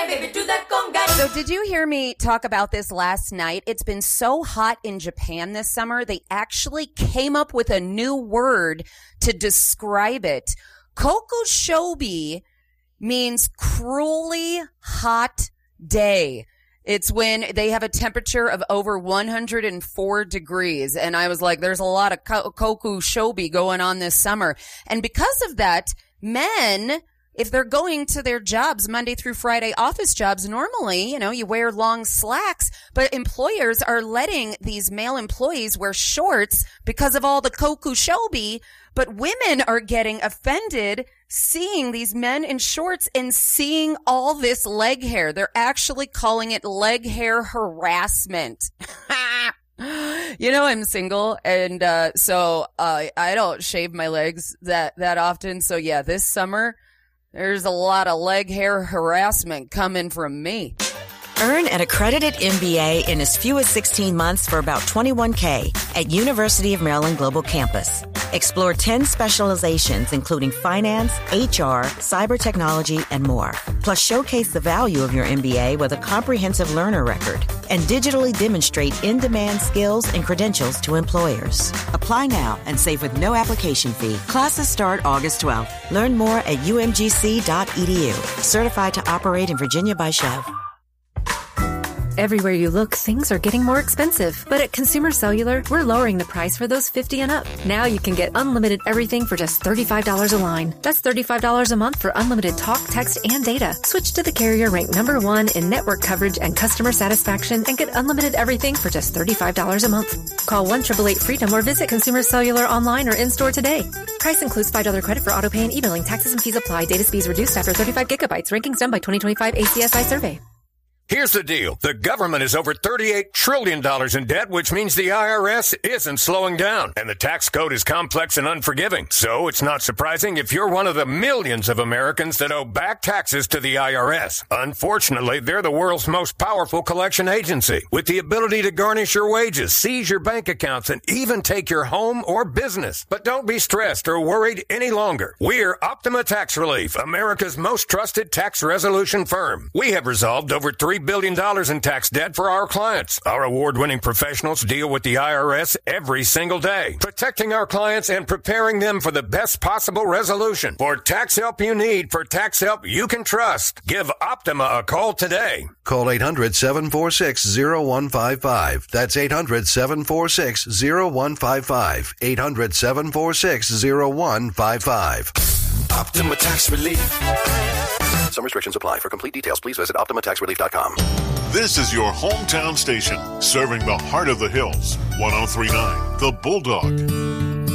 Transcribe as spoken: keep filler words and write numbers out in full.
baby, do that conga. So did you hear me talk about this last night? It's been so hot in Japan this summer, they actually came up with a new word to describe it. Kokushobi means cruelly hot day. It's when they have a temperature of over one hundred four degrees. And I was like, there's a lot of ko- kokushobi going on this summer. And because of that, men, if they're going to their jobs, Monday through Friday office jobs, normally, you know, you wear long slacks, but employers are letting these male employees wear shorts because of all the kokushobi. But women are getting offended seeing these men in shorts and seeing all this leg hair. They're actually calling it leg hair harassment. You know, I'm single, and uh so uh, I don't shave my legs that, that often. So, yeah, this summer, there's a lot of leg hair harassment coming from me. Earn an accredited M B A in as few as sixteen months for about twenty-one thousand dollars at University of Maryland Global Campus. Explore ten specializations, including finance, H R, cyber technology, and more. Plus, showcase the value of your M B A with a comprehensive learner record and digitally demonstrate in-demand skills and credentials to employers. Apply now and save with no application fee. Classes start August twelfth. Learn more at u m g c dot e d u. Certified to operate in Virginia by Chev. Everywhere you look, things are getting more expensive. But at Consumer Cellular, we're lowering the price for those fifty and up. Now you can get unlimited everything for just thirty-five dollars a line. That's thirty-five dollars a month for unlimited talk, text, and data. Switch to the carrier ranked number one in network coverage and customer satisfaction and get unlimited everything for just thirty-five dollars a month. Call one eight eight eight freedom or visit Consumer Cellular online or in-store today. Price includes five dollars credit for auto pay and e-billing. Taxes and fees apply. Data speeds reduced after thirty-five gigabytes. Rankings done by twenty twenty-five A C S I survey. Here's the deal. The government is over thirty-eight trillion dollars in debt, which means the I R S isn't slowing down. And the tax code is complex and unforgiving. So it's not surprising if you're one of the millions of Americans that owe back taxes to the I R S. Unfortunately, they're the world's most powerful collection agency, with the ability to garnish your wages, seize your bank accounts, and even take your home or business. But don't be stressed or worried any longer. We're Optima Tax Relief, America's most trusted tax resolution firm. We have resolved over three billion dollars in tax debt for our clients. Our award-winning professionals deal with the I R S every single day, protecting our clients and preparing them for the best possible resolution. For tax help you need, for tax help you can trust, give Optima a call today. Call eight hundred, seven four six, zero one five five. That's eight hundred, seven four six, zero one five five. eight hundred, seven four six, zero one five five. Optima Tax Relief. Some restrictions apply. For complete details, please visit optima tax relief dot com. This is your hometown station, serving the heart of the hills. one oh three point nine The Bulldog.